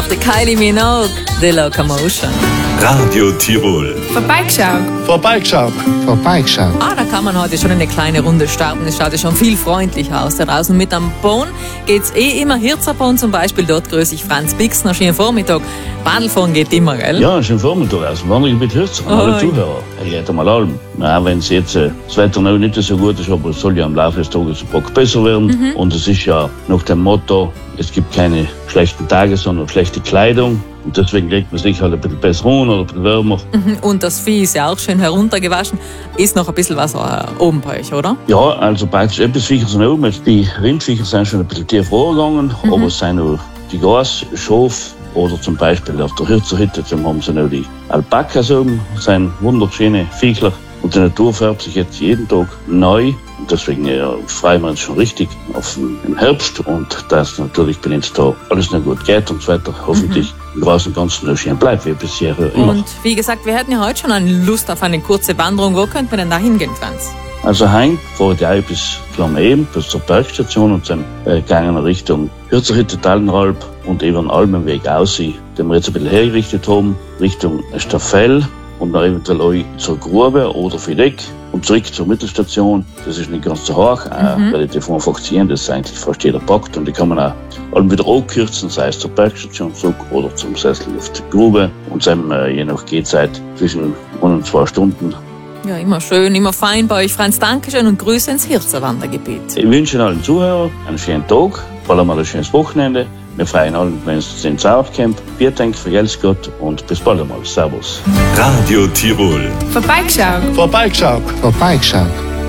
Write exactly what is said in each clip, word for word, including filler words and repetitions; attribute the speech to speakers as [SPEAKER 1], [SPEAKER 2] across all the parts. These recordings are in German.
[SPEAKER 1] auf die Kylie Minogue, The Locomotion.
[SPEAKER 2] Radio Tirol.
[SPEAKER 3] Vorbeigeschaut.
[SPEAKER 4] Vorbeigeschaut. Vorbeigeschaut.
[SPEAKER 1] Ah, da kann man heute schon eine kleine Runde starten. Es schaut ja schon viel freundlicher aus da draußen. Mit am Bohn geht's eh immer. Hirzerbohn zum Beispiel, dort grüße ich Franz Bixner. Schönen Vormittag. Wandelfahren geht immer, gell?
[SPEAKER 5] Ja, schönen Vormittag aus dem Wandergebiet Hirzer. Oh, alle Zuhörer. Er geht einmal allem. Auch wenn es jetzt äh, das Wetter noch nicht so gut ist, aber es soll ja im Laufe des Tages ein Bock besser werden. Mhm. Und es ist ja nach dem Motto, es gibt keine schlechten Tage, sondern schlechte Kleidung. Und deswegen legt man sich halt ein bisschen besser an oder ein bisschen wärmer.
[SPEAKER 1] Mhm. Und das Vieh ist ja auch schön heruntergewaschen. Ist noch ein bisschen was oben bei euch, oder?
[SPEAKER 5] Ja, also praktisch etwas Viecher sind oben. Jetzt die Rindviecher sind schon ein bisschen tief vorgegangen, mhm. aber es sind noch die Gas, Schaf oder zum Beispiel auf der Hirzerhütte haben sie noch die Alpakas oben. Das sind wunderschöne Viecher. Und die Natur färbt sich jetzt jeden Tag neu. Und deswegen ja, freuen wir uns schon richtig auf den Herbst. Und dass natürlich bei uns da alles noch gut geht und das Wetter hoffentlich mhm. im Großen und Ganzen noch schön bleibt, wie bisher immer.
[SPEAKER 1] Und wie gesagt, wir hätten ja heute schon eine Lust auf eine kurze Wanderung. Wo könnte man denn da hingehen, Franz?
[SPEAKER 5] Also heim fahren die auch bis Flamme bis zur Bergstation und sind äh, gegangen Richtung Hirzerhütte, Tallenralb und über den Almenweg aussehen, den wir jetzt ein bisschen hergerichtet haben, Richtung Staffel. Und dann eventuell auch zur Grube oder Fideck und zurück zur Mittelstation. Das ist nicht ganz so hoch, mhm. äh, relativ einfach ziehen, das ist eigentlich fast jeder packt. Und die kann man auch allem wieder ankürzen, sei es zur Bergstation zurück oder zum Sessellift Grube. Und dann äh, je nach Gehzeit zwischen ein und zwei Stunden.
[SPEAKER 1] Ja, immer schön, immer fein bei euch, Franz. Dankeschön und Grüße ins Hirzer Wandergebiet.
[SPEAKER 5] Ich wünsche allen Zuhörern einen schönen Tag, vor allem ein schönes Wochenende. Wir freuen alle, wenn es ins Outcamp. Vielen Dank für Geld Gott und bis bald einmal. Servus.
[SPEAKER 2] Radio Tirol.
[SPEAKER 3] Vorbeigeschaut.
[SPEAKER 4] Vorbeigeschaut. Vorbeigeschaut.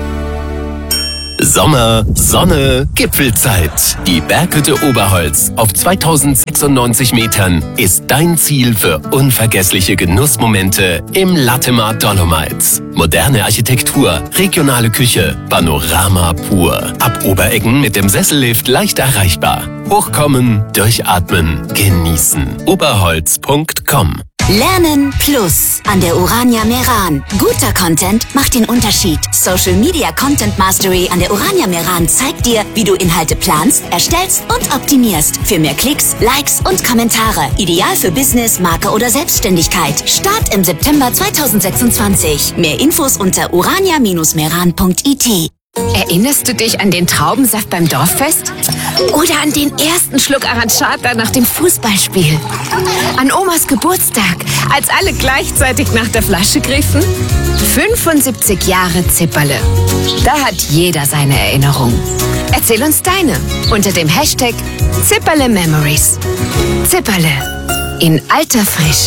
[SPEAKER 6] Sommer, Sonne, Gipfelzeit. Die Berghütte Oberholz auf zweitausendsechsundneunzig Metern ist dein Ziel für unvergessliche Genussmomente im Latemar Dolomites. Moderne Architektur, regionale Küche, Panorama pur. Ab Obereggen mit dem Sessellift leicht erreichbar. Hochkommen, durchatmen, genießen. oberholz punkt com.
[SPEAKER 7] Lernen Plus an der Urania Meran. Guter Content macht den Unterschied. Social Media Content Mastery an der Urania Meran zeigt dir, wie du Inhalte planst, erstellst und optimierst. Für mehr Klicks, Likes und Kommentare. Ideal für Business, Marke oder Selbstständigkeit. Start im September zweitausendsechsundzwanzig. Mehr Infos unter urania meran punkt it.
[SPEAKER 3] Erinnerst du dich an den Traubensaft beim Dorffest? Oder an den ersten Schluck Aranciata nach dem Fußballspiel? An Omas Geburtstag, als alle gleichzeitig nach der Flasche griffen? fünfundsiebzig Jahre Zipperle. Da hat jeder seine Erinnerung. Erzähl uns deine unter dem Hashtag Zipperle Memories. Zipperle in alter Frische.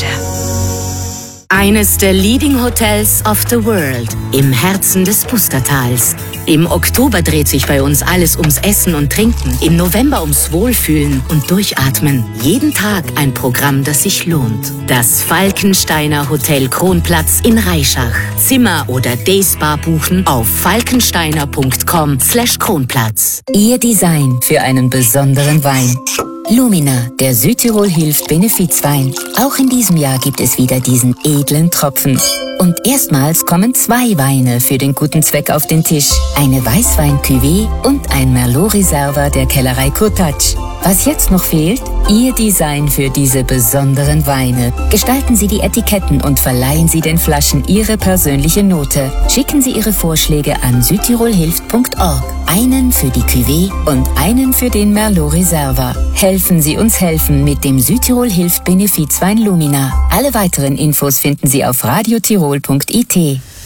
[SPEAKER 8] Eines der Leading Hotels of the World im Herzen des Pustertals. Im Oktober dreht sich bei uns alles ums Essen und Trinken. Im November ums Wohlfühlen und Durchatmen. Jeden Tag ein Programm, das sich lohnt. Das Falkensteiner Hotel Kronplatz in Reischach. Zimmer oder Dayspa buchen auf falkensteiner punkt com slash Kronplatz. Ihr Design für einen besonderen Wein. Lumina, der Südtirol hilft Benefizwein. Auch in diesem Jahr gibt es wieder diesen edlen Tropfen. Und erstmals kommen zwei Weine für den guten Zweck auf den Tisch. Eine Weißwein-Cuvée und ein Merlot Reserva der Kellerei Kurtatsch. Was jetzt noch fehlt? Ihr Design für diese besonderen Weine. Gestalten Sie die Etiketten und verleihen Sie den Flaschen Ihre persönliche Note. Schicken Sie Ihre Vorschläge an südtirolhilft punkt org. Einen für die Cuvée und einen für den Merlot Reserva. Helfen Sie uns helfen mit dem Südtirol hilft Benefizwein Lumina. Alle weiteren Infos finden Sie auf radio tirol punkt it.